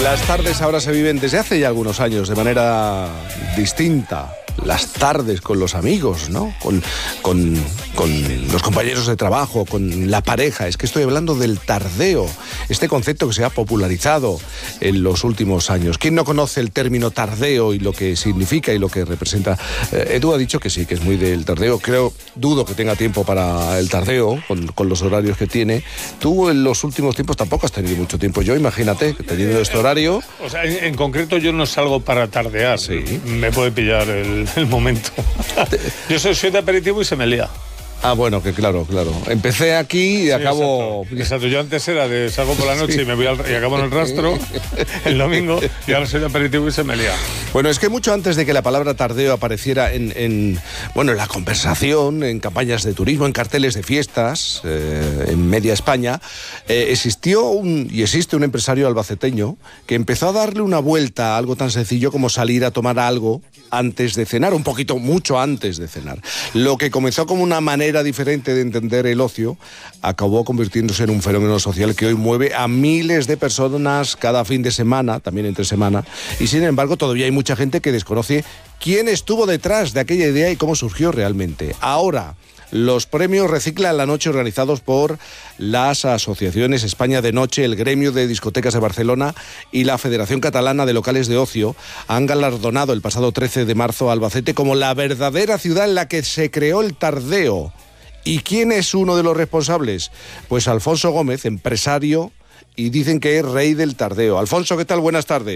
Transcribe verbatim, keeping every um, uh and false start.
Las tardes ahora se viven desde hace ya algunos años de manera distinta. Las tardes con los amigos, ¿no? Con, con, con los compañeros de trabajo, con la pareja. Es que estoy hablando del tardeo, este concepto que se ha popularizado en los últimos años. ¿Quién no conoce el término tardeo y lo que significa y lo que representa? Eh, Edu ha dicho que sí, que es muy del tardeo. Creo, dudo que tenga tiempo para el tardeo con, con los horarios que tiene. Tú en los últimos tiempos tampoco has tenido mucho tiempo. Yo, imagínate, teniendo este horario... O sea, en, en concreto yo no salgo para tardear. Sí. Me puede pillar el... el momento. Yo soy, soy de aperitivo y se me lía. Ah, bueno, que claro, claro. Empecé aquí y sí, acabo... Exacto. exacto, yo antes era de salgo por la noche sí. y me voy al, y acabo en el rastro el domingo, y ahora soy de aperitivo y se me lía. Bueno, es que mucho antes de que la palabra tardeo apareciera en, en bueno, en la conversación, en campañas de turismo, en carteles de fiestas, eh, en media España, eh, existió un, y existe un empresario albaceteño que empezó a darle una vuelta a algo tan sencillo como salir a tomar algo antes de cenar, un poquito, mucho antes de cenar. Lo que comenzó como una manera diferente de entender el ocio acabó convirtiéndose en un fenómeno social que hoy mueve a miles de personas cada fin de semana, también entre semana, y sin embargo todavía hay mucha gente que desconoce quién estuvo detrás de aquella idea y cómo surgió realmente. Ahora, los premios Recicla la Noche, organizados por las asociaciones España de Noche, el Gremio de Discotecas de Barcelona y la Federación Catalana de Locales de Ocio, han galardonado el pasado trece de marzo a Albacete como la verdadera ciudad en la que se creó el tardeo. ¿Y quién es uno de los responsables? Pues Alfonso Gómez, empresario, y dicen que es rey del tardeo. Alfonso, ¿qué tal? Buenas tardes.